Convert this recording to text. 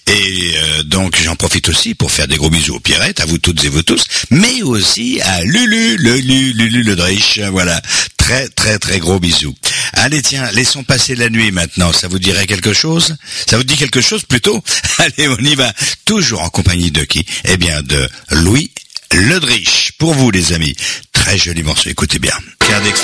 Donc j'en profite aussi pour faire des gros bisous aux Pierrettes, à vous toutes et vous tous, mais aussi à Lulu Le Drich. Voilà, très très très gros bisous. Allez tiens, laissons passer la nuit maintenant. Ça vous dirait quelque chose? Ça vous dit quelque chose plutôt? Allez, on y va. Toujours en compagnie de qui? Eh bien de Louis Le Drich. Pour vous les amis, très joli morceau. Écoutez bien.